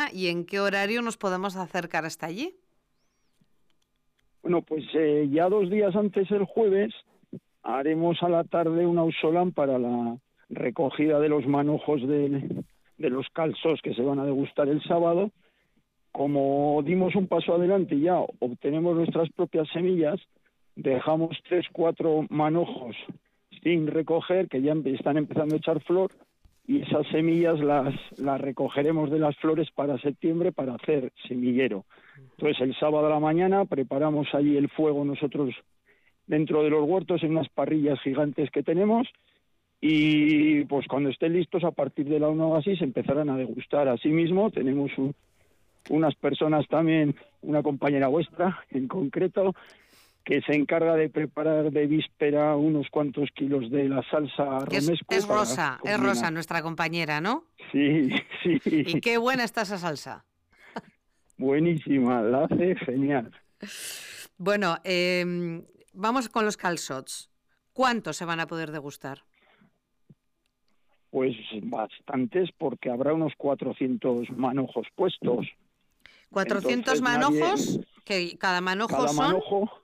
y en qué horario nos podemos acercar hasta allí. Bueno, pues ya 2 días antes, el jueves, haremos a la tarde un ausolán para la recogida de los manojos de los calçots que se van a degustar el sábado. Como dimos un paso adelante y ya obtenemos nuestras propias semillas, dejamos 3-4 manojos sin recoger, que ya están empezando a echar flor, y esas semillas las recogeremos de las flores para septiembre para hacer semillero. Entonces el sábado a la mañana preparamos allí el fuego nosotros dentro de los huertos en unas parrillas gigantes que tenemos, y pues cuando estén listos a partir de la 1 así se empezarán a degustar. Asimismo tenemos unas personas también, una compañera vuestra en concreto, que se encarga de preparar de víspera unos cuantos kilos de la salsa romesco. Es Rosa, nuestra compañera, ¿no? Sí, sí. Y qué buena está esa salsa. Buenísima, la hace genial. Bueno, vamos con los calçots. ¿Cuántos se van a poder degustar? Pues bastantes, porque habrá unos 400 manojos puestos. 400 Entonces, manojos, que cada manojo son...